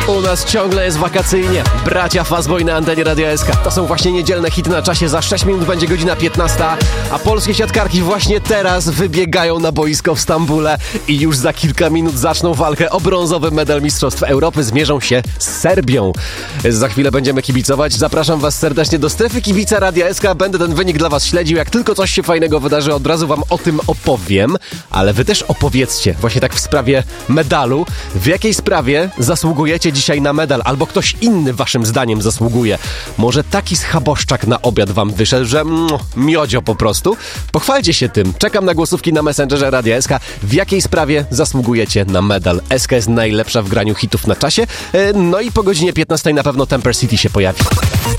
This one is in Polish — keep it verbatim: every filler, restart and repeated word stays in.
U nas ciągle jest wakacyjnie. Bracia Fazboy na antenie Radia S K. To są właśnie niedzielne hity na czasie. Za sześć minut będzie godzina piętnasta, a polskie siatkarki właśnie teraz wybiegają na boisko w Stambule i już za kilka minut zaczną walkę o brązowy medal Mistrzostw Europy. Zmierzą się z Serbią. Za chwilę będziemy kibicować. Zapraszam was serdecznie do strefy kibica Radia S K. Będę ten wynik dla was śledził. Jak tylko coś się fajnego wydarzy, od razu wam o tym opowiem. Ale wy też opowiedzcie, właśnie tak w sprawie medalu. W jakiej sprawie zasługujecie dzisiaj na medal? Albo ktoś inny waszym zdaniem zasługuje? Może taki schaboszczak na obiad wam wyszedł, że mm, miodzio po prostu? Pochwalcie się tym. Czekam na głosówki na Messengerze Radia S K. W jakiej sprawie zasługujecie na medal? S K jest najlepsza w graniu hitów na czasie. No i po godzinie piętnastej na pewno Temper City się pojawi.